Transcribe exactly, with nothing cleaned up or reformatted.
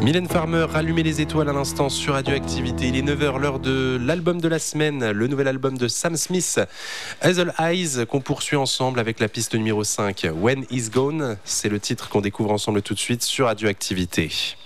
Mylène Farmer, Allumer les étoiles à l'instant sur Radioactivité. Il est neuf heures, l'heure de l'album de la semaine, le nouvel album de Sam Smith, Hazel Eyes, qu'on poursuit ensemble avec la piste numéro cinq, When He's Gone. C'est le titre qu'on découvre ensemble tout de suite sur Radioactivité.